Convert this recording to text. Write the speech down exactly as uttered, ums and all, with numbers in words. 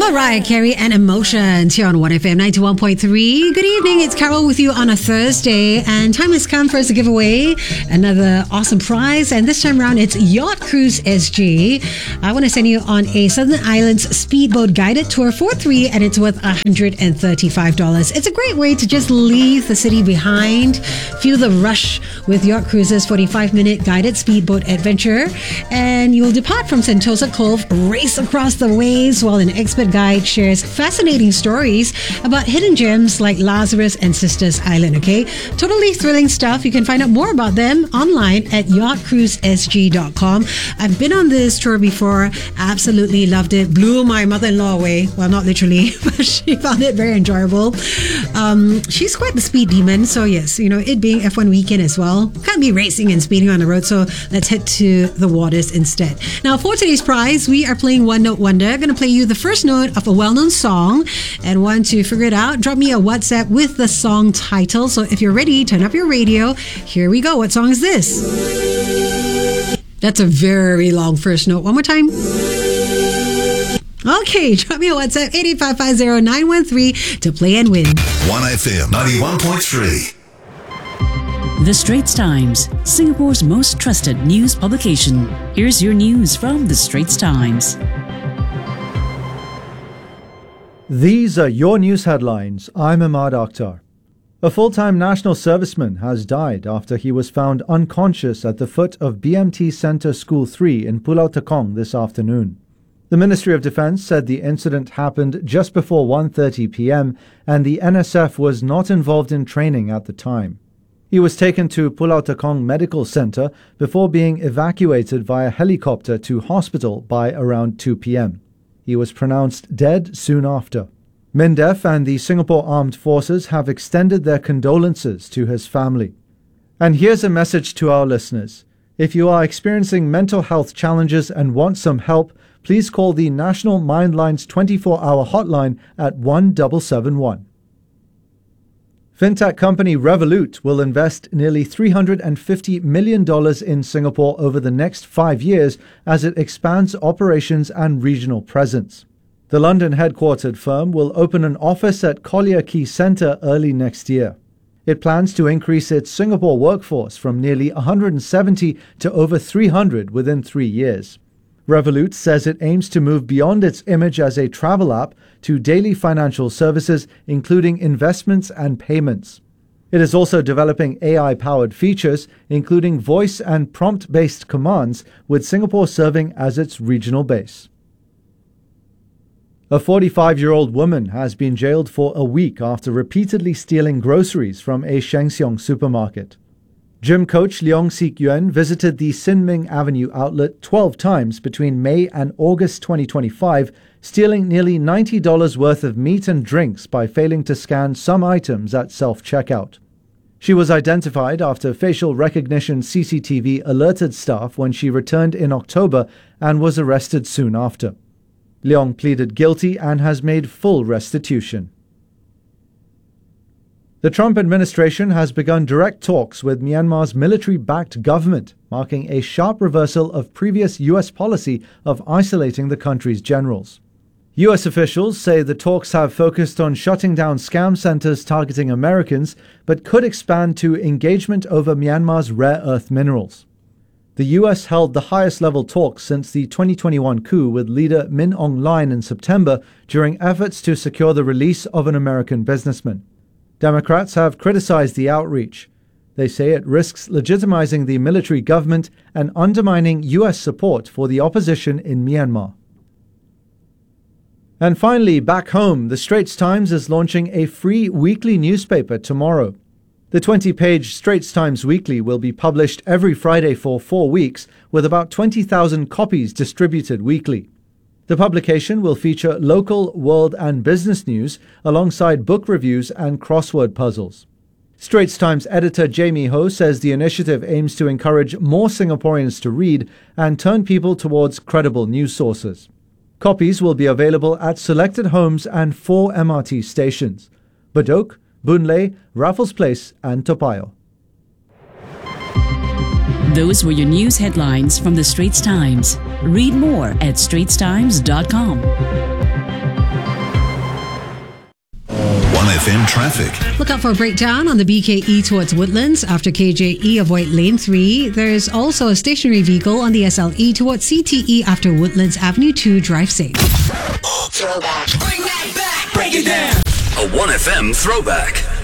Mariah Carey and Emotions here on one F M ninety-one point three. Good evening, it's Carol with you on a Thursday, and time has come for us to give away another awesome prize, and this time around it's Yacht Cruise S G. I want to send you on a Southern Islands speedboat guided tour for three, and it's worth one hundred thirty-five dollars. It's a great way to just leave the city behind, feel the rush with Yacht Cruise's forty-five minute guided speedboat adventure, and you'll depart from Sentosa Cove, race across the waves while an expert guide shares fascinating stories about hidden gems like Lazarus and Sisters Island, okay? Totally thrilling stuff. You can find out more about them online at yacht cruise s g dot com. I've been on this tour before, absolutely loved it, blew my mother-in-law away. Well, not literally, but she found it very enjoyable. Um, she's quite the speed demon, so yes, you know, it being F one weekend as well, can't be racing and speeding on the road, so let's head to the waters instead. Now, for today's prize, we are playing One Note Wonder. I'm going to play you the first note of a well-known song, and want to figure it out, drop me a WhatsApp with the song title. So if you're ready, turn up your radio. Here we go. What song is this? That's a very long first note. One more time. Okay, drop me a WhatsApp, eight eight five five zero nine one three to play and win. one F M ninety-one point three. The Straits Times, Singapore's most trusted news publication. Here's your news from The Straits Times. These are your news headlines. I'm Ahmad Akhtar. A full-time national serviceman has died after he was found unconscious at the foot of B M T Centre School three in Pulau Tekong this afternoon. The Ministry of Defence said the incident happened just before one thirty p.m. and the N S F was not involved in training at the time. He was taken to Pulau Tekong Medical Centre before being evacuated via helicopter to hospital by around two p.m. He was pronounced dead soon after. MINDEF and the Singapore Armed Forces have extended their condolences to his family. And here's a message to our listeners. If you are experiencing mental health challenges and want some help, please call the National Mindlines twenty-four hour hotline at one seven seven one. Fintech company Revolut will invest nearly three hundred fifty million dollars in Singapore over the next five years as it expands operations and regional presence. The London-headquartered firm will open an office at Collier Quay Centre early next year. It plans to increase its Singapore workforce from nearly one hundred seventy to over three hundred within three years. Revolut says it aims to move beyond its image as a travel app to daily financial services, including investments and payments. It is also developing A I-powered features, including voice and prompt-based commands, with Singapore serving as its regional base. A forty-five-year-old woman has been jailed for a week after repeatedly stealing groceries from a Sheng Siong supermarket. Gym coach Leong Sik Yuen visited the Sin Ming Avenue outlet twelve times between May and August twenty twenty-five, stealing nearly ninety dollars worth of meat and drinks by failing to scan some items at self-checkout. She was identified after facial recognition C C T V alerted staff when she returned in October and was arrested soon after. Leong pleaded guilty and has made full restitution. The Trump administration has begun direct talks with Myanmar's military-backed government, marking a sharp reversal of previous U S policy of isolating the country's generals. U S officials say the talks have focused on shutting down scam centers targeting Americans, but could expand to engagement over Myanmar's rare earth minerals. The U S held the highest-level talks since the twenty twenty-one coup with leader Min Aung Hlaing in September during efforts to secure the release of an American businessman. Democrats have criticized the outreach. They say it risks legitimizing the military government and undermining U S support for the opposition in Myanmar. And finally, back home, the Straits Times is launching a free weekly newspaper tomorrow. The twenty-page Straits Times Weekly will be published every Friday for four weeks, with about twenty thousand copies distributed weekly. The publication will feature local, world and business news alongside book reviews and crossword puzzles. Straits Times editor Jamie Ho says the initiative aims to encourage more Singaporeans to read and turn people towards credible news sources. Copies will be available at selected homes and four M R T stations: Bedok, Boon Lay, Raffles Place and Toa Payoh. Those were your news headlines from The Straits Times. Read more at straits times dot com. one F M traffic. Look out for a breakdown on the B K E towards Woodlands after K J E. Avoid lane three. There's also a stationary vehicle on the S L E towards C T E after Woodlands Avenue two. Drive safe. Throwback. Bring that back. Break it down. A one F M throwback.